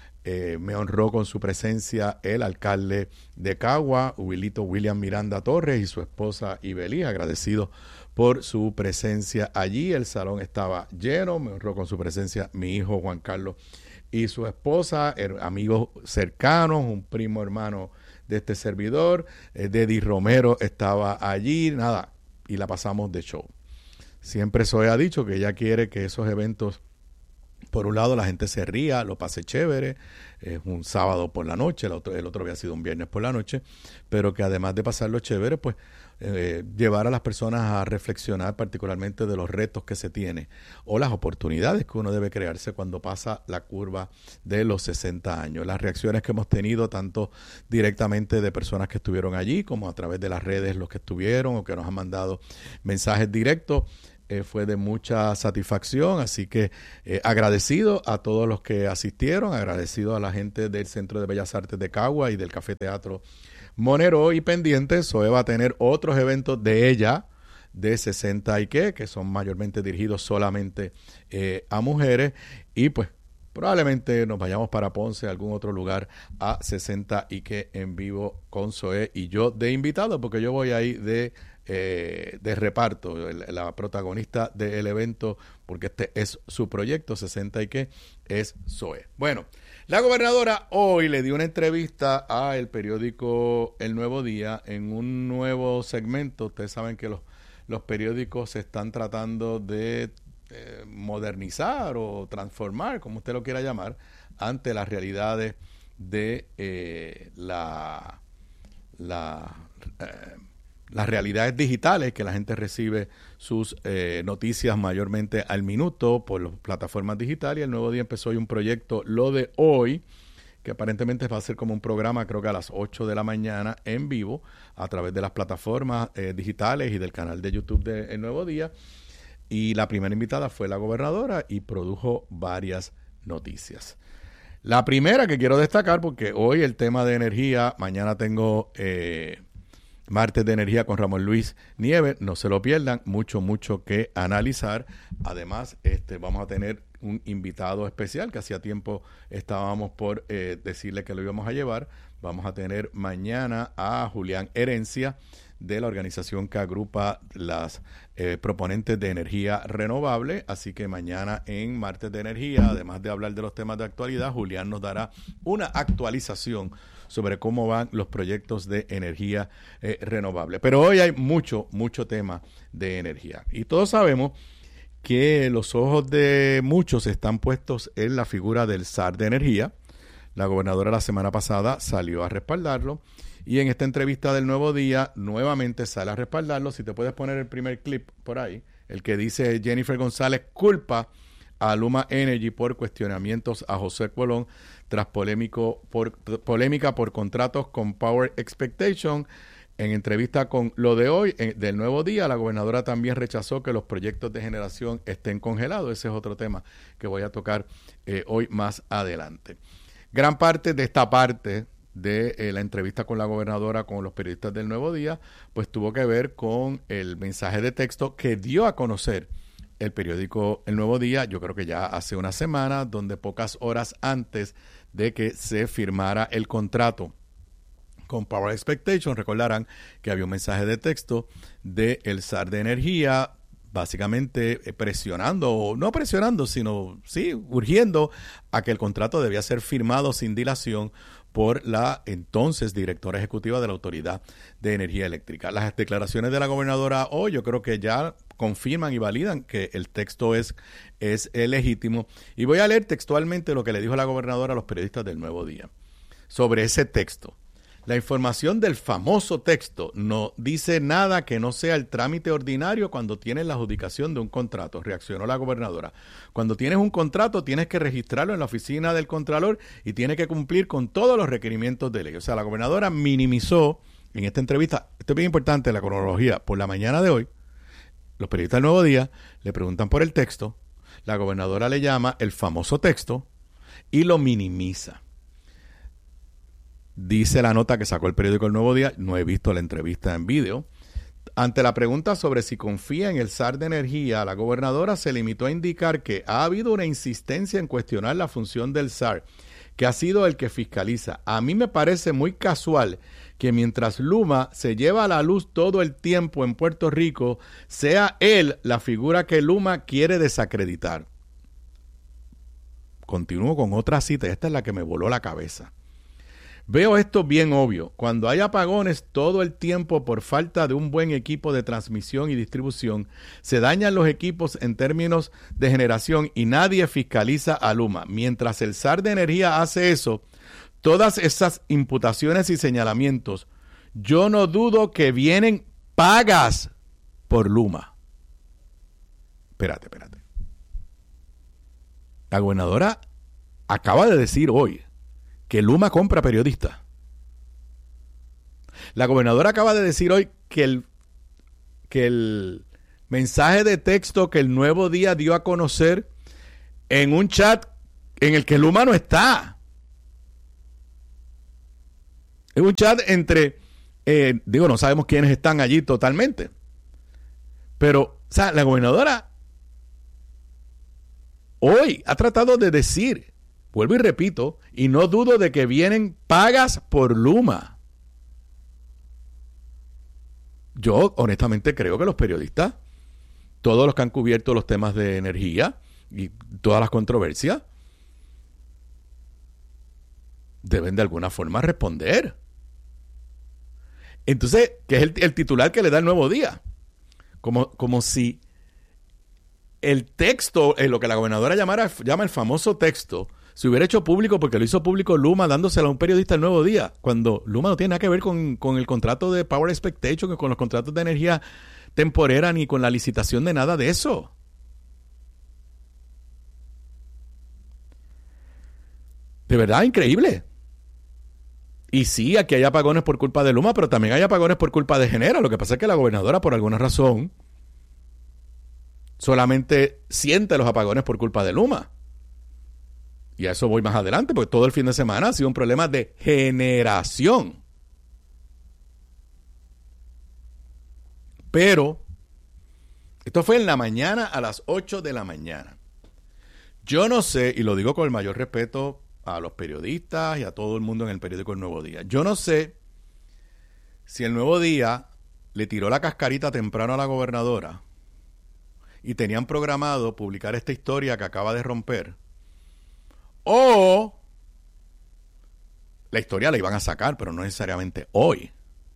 Eh, me honró con su presencia el alcalde de Cagua, Huilito William Miranda Torres, y su esposa Ibelí, agradecido por su presencia allí. El salón estaba lleno, me honró con su presencia mi hijo Juan Carlos y su esposa, er, amigos cercanos, un primo hermano de este servidor, eh, Deddy Romero estaba allí, nada, y la pasamos de show. Siempre Zoe ha dicho que ella quiere que esos eventos por un lado la gente se ría, lo pase chévere, es un sábado por la noche, el otro, el otro había sido un viernes por la noche, pero que además de pasarlo chévere, pues eh, llevar a las personas a reflexionar particularmente de los retos que se tiene o las oportunidades que uno debe crearse cuando pasa la curva de los sesenta años. Las reacciones que hemos tenido tanto directamente de personas que estuvieron allí como a través de las redes los que estuvieron o que nos han mandado mensajes directos, Eh, fue de mucha satisfacción, así que eh, agradecido a todos los que asistieron, agradecido a la gente del Centro de Bellas Artes de Cagua y del Café Teatro Monero, y pendiente, Zoe va a tener otros eventos de ella, de sesenta y que, que son mayormente dirigidos solamente eh, a mujeres, y pues probablemente nos vayamos para Ponce, algún otro lugar, a sesenta y que en vivo con Zoe y yo de invitado, porque yo voy ahí de Eh, de reparto, el, la protagonista del evento, porque este es su proyecto, sesenta y que es Zoe. Bueno, la gobernadora hoy le dio una entrevista a el periódico El Nuevo Día en un nuevo segmento. Ustedes saben que los, los periódicos se están tratando de eh, modernizar o transformar, como usted lo quiera llamar, ante las realidades de eh, la... la eh, las realidades digitales, que la gente recibe sus eh, noticias mayormente al minuto por las plataformas digitales. Y El Nuevo Día empezó hoy un proyecto, Lo de Hoy, que aparentemente va a ser como un programa, creo que a las ocho de la mañana en vivo, a través de las plataformas eh, digitales y del canal de YouTube de El Nuevo Día. Y la primera invitada fue la gobernadora y produjo varias noticias. La primera que quiero destacar, porque hoy el tema de energía, mañana tengo... Eh, Martes de Energía con Ramón Luis Nieves, no se lo pierdan, mucho, mucho que analizar. Además, este, vamos a tener un invitado especial que hacía tiempo estábamos por eh, decirle que lo íbamos a llevar. Vamos a tener mañana a Julián Herencia, de la organización que agrupa las eh, proponentes de energía renovable. Así que mañana en Martes de Energía, además de hablar de los temas de actualidad, Julián nos dará una actualización sobre cómo van los proyectos de energía eh, renovable. Pero hoy hay mucho, mucho tema de energía. Y todos sabemos que los ojos de muchos están puestos en la figura del zar de energía. La gobernadora la semana pasada salió a respaldarlo. Y en esta entrevista del Nuevo Día, nuevamente sale a respaldarlo. Si te puedes poner el primer clip por ahí, el que dice Jennifer González culpa a Luma Energy por cuestionamientos a José Colón tras polémico por, polémica por contratos con Power Expectation. En entrevista con Lo de Hoy, en, del Nuevo Día, la gobernadora también rechazó que los proyectos de generación estén congelados. Ese es otro tema que voy a tocar eh, hoy más adelante. Gran parte de esta parte de eh, la entrevista con la gobernadora con los periodistas del Nuevo Día, pues tuvo que ver con el mensaje de texto que dio a conocer el periódico El Nuevo Día, yo creo que ya hace una semana, donde pocas horas antes de que se firmara el contrato con Power Expectation, recordarán que había un mensaje de texto de el zar de energía, básicamente presionando, o no presionando, sino sí, urgiendo a que el contrato debía ser firmado sin dilación por la entonces directora ejecutiva de la Autoridad de Energía Eléctrica. Las declaraciones de la gobernadora hoy yo creo que ya confirman y validan que el texto es, es legítimo. Y voy a leer textualmente lo que le dijo la gobernadora a los periodistas del Nuevo Día sobre ese texto. La información del famoso texto no dice nada que no sea el trámite ordinario cuando tienes la adjudicación de un contrato, reaccionó la gobernadora. Cuando tienes un contrato tienes que registrarlo en la oficina del Contralor y tiene que cumplir con todos los requerimientos de ley. O sea, la gobernadora minimizó en esta entrevista, esto es bien importante, la cronología, por la mañana de hoy, los periodistas del Nuevo Día le preguntan por el texto, la gobernadora le llama el famoso texto y lo minimiza. Dice la nota que sacó el periódico El Nuevo Día, no he visto la entrevista en vídeo. Ante la pregunta sobre si confía en el zar de energía, la gobernadora se limitó a indicar que ha habido una insistencia en cuestionar la función del zar, que ha sido el que fiscaliza. A mí me parece muy casual que mientras Luma se lleva a la luz todo el tiempo en Puerto Rico, sea él la figura que Luma quiere desacreditar. Continúo con otra cita, esta es la que me voló la cabeza. Veo esto bien obvio. Cuando hay apagones todo el tiempo por falta de un buen equipo de transmisión y distribución, se dañan los equipos en términos de generación y nadie fiscaliza a Luma. Mientras el S A R de Energía hace eso, todas esas imputaciones y señalamientos, yo no dudo que vienen pagas por Luma. Espérate, espérate. La gobernadora acaba de decir hoy que Luma compra periodistas. La gobernadora acaba de decir hoy que el, que el mensaje de texto que el Nuevo Día dio a conocer en un chat en el que Luma no está. Es un chat entre, eh, digo, no sabemos quiénes están allí totalmente. Pero, o sea, la gobernadora hoy ha tratado de decir, vuelvo y repito, y no dudo de que vienen pagas por Luma. Yo honestamente creo que los periodistas, todos los que han cubierto los temas de energía y todas las controversias, deben de alguna forma responder. Entonces, ¿qué es el, el titular que le da el Nuevo Día? Como, como si el texto, en lo que la gobernadora llamara, llama el famoso texto, se hubiera hecho público porque lo hizo público Luma dándoselo a un periodista el Nuevo Día, cuando Luma no tiene nada que ver con, con el contrato de Power Expectation, con los contratos de energía temporera, ni con la licitación de nada de eso. De verdad, increíble. Y sí, aquí hay apagones por culpa de Luma, pero también hay apagones por culpa de Genera. Lo que pasa es que la gobernadora, por alguna razón, solamente siente los apagones por culpa de Luma. Y a eso voy más adelante, porque todo el fin de semana ha sido un problema de generación. Pero, esto fue en la mañana, a las ocho de la mañana. Yo no sé, y lo digo con el mayor respeto a los periodistas y a todo el mundo en el periódico El Nuevo Día. Yo no sé si El Nuevo Día le tiró la cascarita temprano a la gobernadora y tenían programado publicar esta historia que acaba de romper, o la historia la iban a sacar, pero no necesariamente hoy.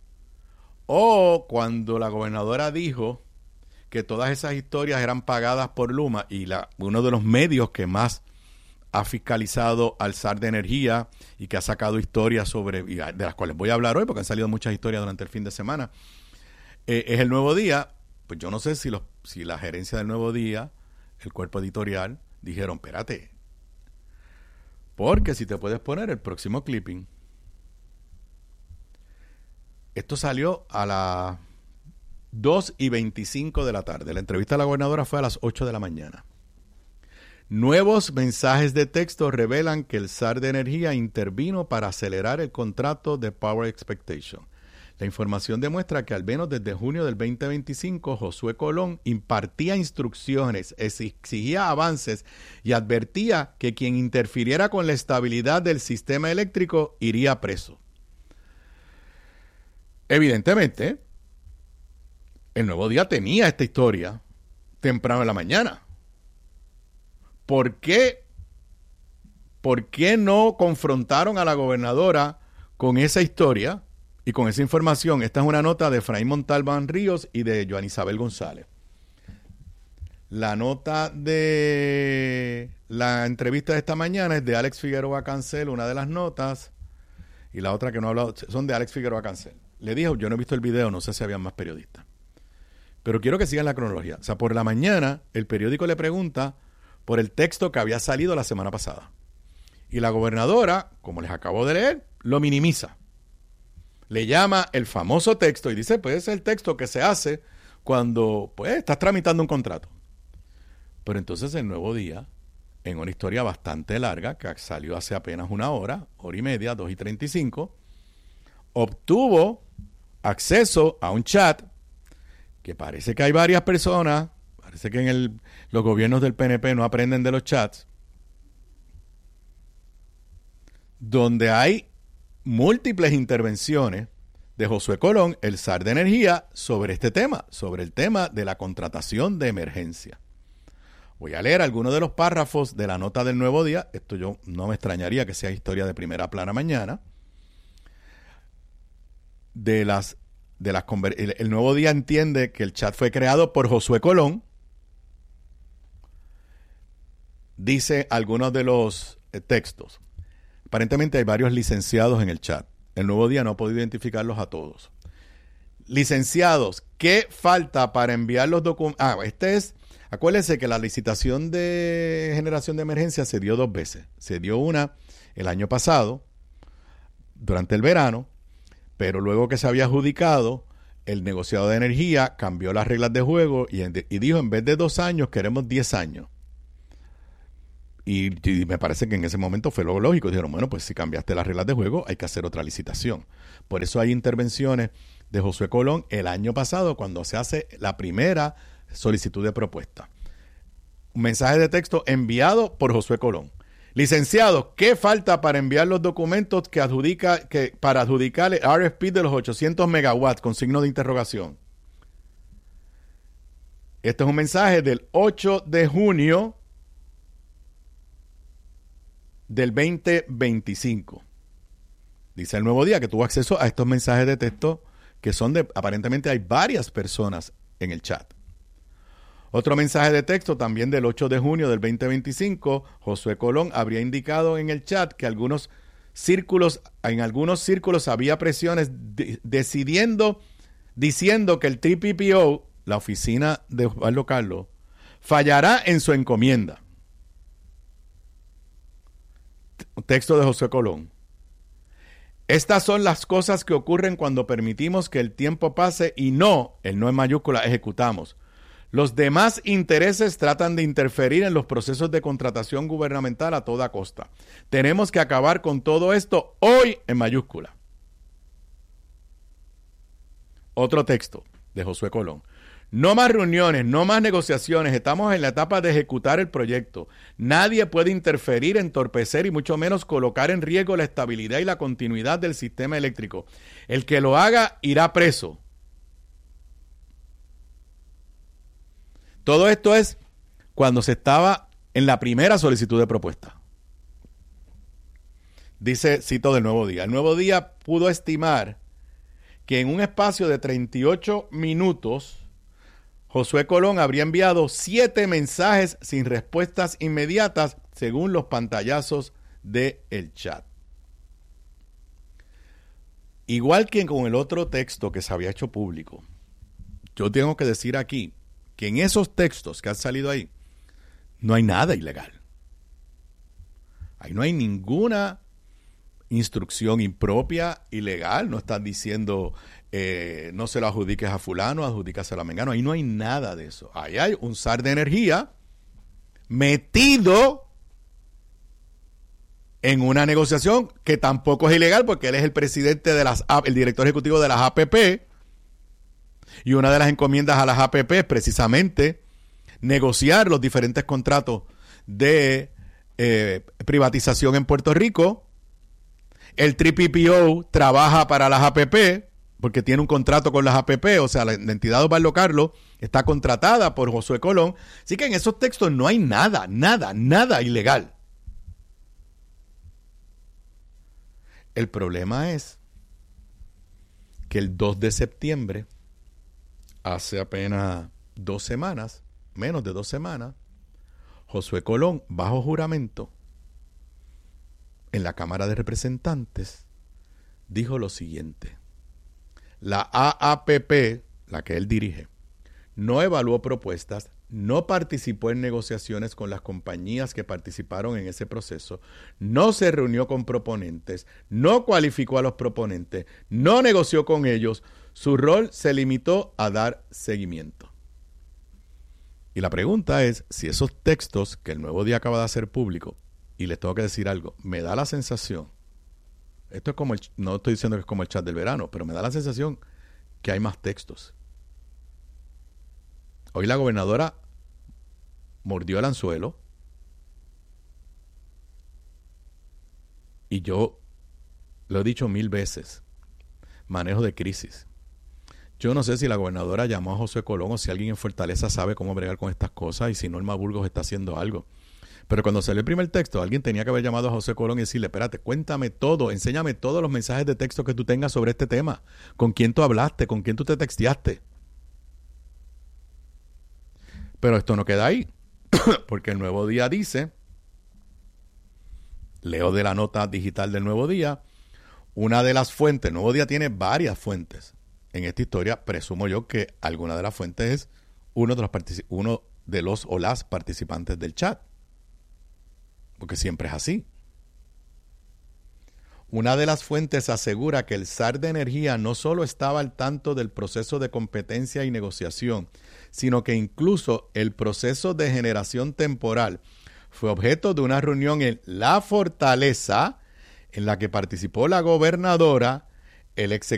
O cuando la gobernadora dijo que todas esas historias eran pagadas por Luma y la, uno de los medios que más ha fiscalizado al S A R de Energía y que ha sacado historias sobre, de las cuales voy a hablar hoy porque han salido muchas historias durante el fin de semana, eh, es El Nuevo Día. Pues yo no sé si, los, si la gerencia del Nuevo Día, el cuerpo editorial, dijeron, espérate, porque si te puedes poner el próximo clipping. Esto salió a las dos y veinticinco de la tarde. La entrevista a la gobernadora fue a las ocho de la mañana. Nuevos mensajes de texto revelan que el S A R de Energía intervino para acelerar el contrato de Power Expectation. La información demuestra que al menos desde junio del veinte veinticinco, Josué Colón impartía instrucciones, exigía avances y advertía que quien interfiriera con la estabilidad del sistema eléctrico iría preso. Evidentemente, El Nuevo Día tenía esta historia temprano en la mañana. ¿Por qué, ¿Por qué no confrontaron a la gobernadora con esa historia y con esa información? Esta es una nota de Efraín Montalbán Ríos y de Joan Isabel González. La nota de la entrevista de esta mañana es de Alex Figueroa Cancel, una de las notas, y la otra que no he hablado son de Alex Figueroa Cancel. Le dijo, yo no he visto el video, no sé si habían más periodistas. Pero quiero que sigan la cronología. O sea, por la mañana, el periódico le pregunta por el texto que había salido la semana pasada. Y la gobernadora, como les acabo de leer, lo minimiza. Le llama el famoso texto y dice, pues es el texto que se hace cuando pues estás tramitando un contrato. Pero entonces El Nuevo Día, en una historia bastante larga, que salió hace apenas una hora, hora y media, dos y treinta y cinco, obtuvo acceso a un chat que parece que hay varias personas, parece que en el, los gobiernos del P N P no aprenden de los chats, donde hay múltiples intervenciones de Josué Colón, el S A R de Energía, sobre este tema, sobre el tema de la contratación de emergencia. Voy a leer algunos de los párrafos de la nota del Nuevo Día. Esto yo no me extrañaría que sea historia de primera plana mañana. de las, de las el, el Nuevo Día entiende que el chat fue creado por Josué Colón. Dice algunos de los eh, textos. Aparentemente hay varios licenciados en el chat. El Nuevo Día no ha podido identificarlos a todos. Licenciados, ¿qué falta para enviar los documentos? Ah, este es, acuérdense que la licitación de generación de emergencia se dio dos veces. Se dio una el año pasado, durante el verano, pero luego que se había adjudicado, el negociado de energía cambió las reglas de juego y, y dijo, en vez de dos años, queremos diez años. Y, y me parece que en ese momento fue lo lógico. Dijeron, bueno, pues si cambiaste las reglas de juego, hay que hacer otra licitación. Por eso hay intervenciones de Josué Colón el año pasado cuando se hace la primera solicitud de propuesta. Un mensaje de texto enviado por Josué Colón. Licenciado, ¿qué falta para enviar los documentos que adjudica, que, para adjudicar el R F P de los ochocientos megawatts con signo de interrogación? Este es un mensaje del ocho de junio del veinte veinticinco. Dice el Nuevo Día que tuvo acceso a estos mensajes de texto que son de, aparentemente hay varias personas en el chat. Otro mensaje de texto también del ocho de junio del veinte veinticinco, Josué Colón habría indicado en el chat que algunos círculos, en algunos círculos había presiones de, decidiendo, diciendo que el T P P O, la oficina de Osvaldo Carlos, fallará en su encomienda. Texto de Josué Colón. Estas son las cosas que ocurren cuando permitimos que el tiempo pase y no, el no en mayúscula, ejecutamos. Los demás intereses tratan de interferir en los procesos de contratación gubernamental a toda costa. Tenemos que acabar con todo esto hoy en mayúscula. Otro texto de Josué Colón. No más reuniones, no más negociaciones. Estamos en la etapa de ejecutar el proyecto. Nadie puede interferir, entorpecer y mucho menos colocar en riesgo la estabilidad y la continuidad del sistema eléctrico. El que lo haga irá preso. Todo esto es cuando se estaba en la primera solicitud de propuesta. Dice, cito del Nuevo Día. El Nuevo Día pudo estimar que en un espacio de treinta y ocho minutos Josué Colón habría enviado siete mensajes sin respuestas inmediatas según los pantallazos del chat. Igual que con el otro texto que se había hecho público, yo tengo que decir aquí que en esos textos que han salido ahí no hay nada ilegal. Ahí no hay ninguna instrucción impropia, ilegal. No están diciendo eh, no se lo adjudiques a fulano, adjudícaselo a mengano. Ahí no hay nada de eso. Ahí hay un zar de energía metido en una negociación que tampoco es ilegal porque él es el presidente de las, el director ejecutivo de las A P P, y una de las encomiendas a las A P P es precisamente negociar los diferentes contratos de eh, privatización en Puerto Rico. El T P P O trabaja para las A P P porque tiene un contrato con las A P P, o sea, la entidad de Osvaldo Carlos está contratada por Josué Colón. Así que en esos textos no hay nada, nada, nada ilegal. El problema es que el dos de septiembre, hace apenas dos semanas, menos de dos semanas, Josué Colón, bajo juramento, en la Cámara de Representantes, dijo lo siguiente: la A A P P, la que él dirige, no evaluó propuestas, no participó en negociaciones con las compañías que participaron en ese proceso, no se reunió con proponentes, no cualificó a los proponentes, no negoció con ellos. Su rol se limitó a dar seguimiento. Y la pregunta es si esos textos que el Nuevo Día acaba de hacer público, y les tengo que decir algo, me da la sensación, esto es como el, no estoy diciendo que es como el chat del verano, pero me da la sensación que hay más textos. Hoy la gobernadora mordió el anzuelo y yo lo he dicho mil veces, manejo de crisis. Yo no sé si la gobernadora llamó a Josué Colón o si alguien en Fortaleza sabe cómo bregar con estas cosas y si Norma Burgos está haciendo algo. Pero cuando salió el primer texto, alguien tenía que haber llamado a José Colón y decirle, espérate, cuéntame todo, enséñame todos los mensajes de texto que tú tengas sobre este tema. ¿Con quién tú hablaste? ¿Con quién tú te texteaste? Pero esto no queda ahí, porque el Nuevo Día dice, leo de la nota digital del Nuevo Día, una de las fuentes, el Nuevo Día tiene varias fuentes en esta historia, presumo yo que alguna de las fuentes es uno de los, partici- uno de los o las participantes del chat. Porque siempre es así. Una de las fuentes asegura que el zar de energía no solo estaba al tanto del proceso de competencia y negociación, sino que incluso el proceso de generación temporal fue objeto de una reunión en La Fortaleza en la que participó la gobernadora, el ex